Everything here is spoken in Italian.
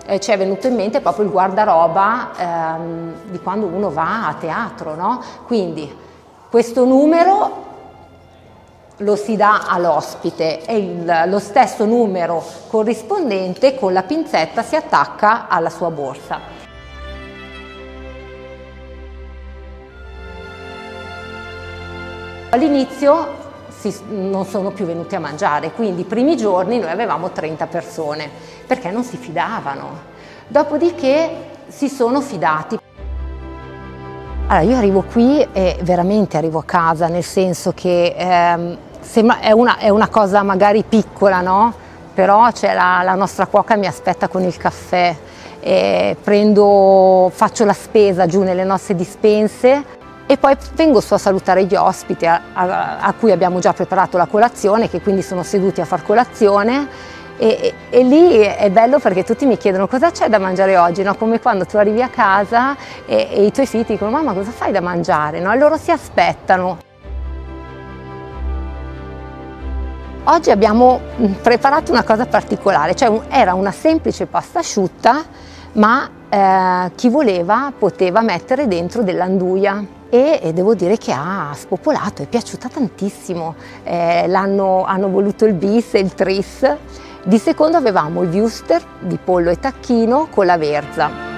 ci è venuto in mente proprio il guardaroba di quando uno va a teatro, no? Quindi questo numero lo si dà all'ospite e lo stesso numero corrispondente con la pinzetta si attacca alla sua borsa. All'inizio non sono più venuti a mangiare, quindi i primi giorni noi avevamo 30 persone perché non si fidavano. Dopodiché si sono fidati. Allora, io arrivo qui e veramente arrivo a casa, nel senso che è una cosa magari piccola, no? Però c'è la nostra cuoca mi aspetta con il caffè, faccio la spesa giù nelle nostre dispense e poi vengo su a salutare gli ospiti a cui abbiamo già preparato la colazione, che quindi sono seduti a far colazione. E lì è bello perché tutti mi chiedono cosa c'è da mangiare oggi, no? Come quando tu arrivi a casa e i tuoi figli ti dicono mamma cosa fai da mangiare, no? E loro si aspettano. Oggi abbiamo preparato una cosa particolare, cioè era una semplice pasta asciutta, ma chi voleva poteva mettere dentro dell'anduia e devo dire che ha spopolato, è piaciuta tantissimo, hanno voluto il bis e il tris. Di secondo avevamo il wuster di pollo e tacchino con la verza.